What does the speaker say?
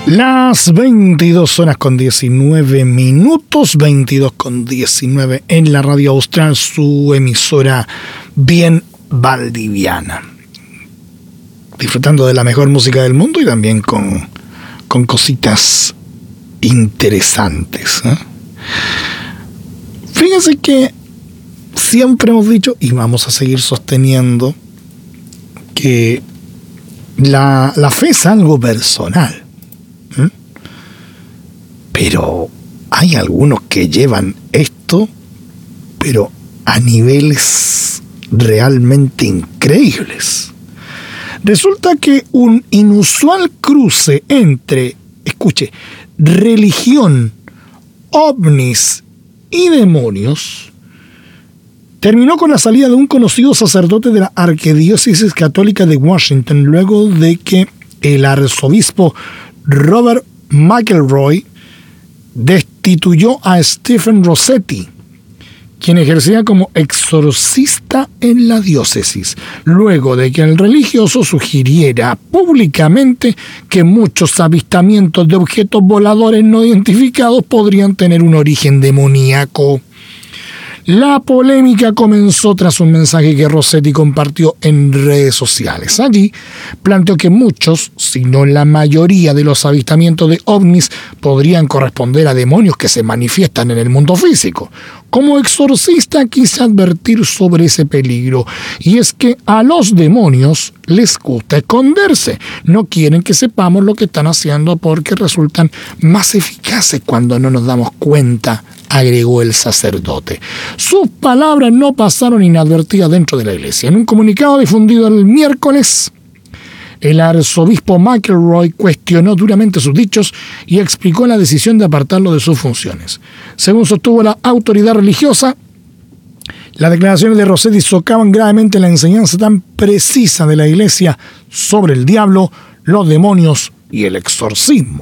Las 22 horas con 19 minutos, 22 con 19 en la Radio Austral, su emisora bien valdiviana. Disfrutando de la mejor música del mundo y también con cositas interesantes, ¿eh? Fíjense que siempre hemos dicho, y vamos a seguir sosteniendo, que la fe es algo personal. Pero hay algunos que llevan esto, pero a niveles realmente increíbles. Resulta que un inusual cruce entre, escuche, religión, ovnis y demonios terminó con la salida de un conocido sacerdote de la Arquidiócesis Católica de Washington, luego de que el arzobispo Robert McElroy destituyó a Stephen Rossetti, quien ejercía como exorcista en la diócesis, luego de que el religioso sugiriera públicamente que muchos avistamientos de objetos voladores no identificados podrían tener un origen demoníaco. La polémica comenzó tras un mensaje que Rossetti compartió en redes sociales. Allí planteó que muchos, si no la mayoría de los avistamientos de ovnis podrían corresponder a demonios que se manifiestan en el mundo físico. Como exorcista quise advertir sobre ese peligro, y es que a los demonios les gusta esconderse. No quieren que sepamos lo que están haciendo porque resultan más eficaces cuando no nos damos cuenta, agregó el sacerdote. Sus palabras no pasaron inadvertidas dentro de la iglesia. En un comunicado difundido el miércoles, el arzobispo McElroy cuestionó duramente sus dichos y explicó la decisión de apartarlo de sus funciones. Según sostuvo la autoridad religiosa, las declaraciones de Rossetti socavan gravemente la enseñanza tan precisa de la iglesia sobre el diablo, los demonios y el exorcismo.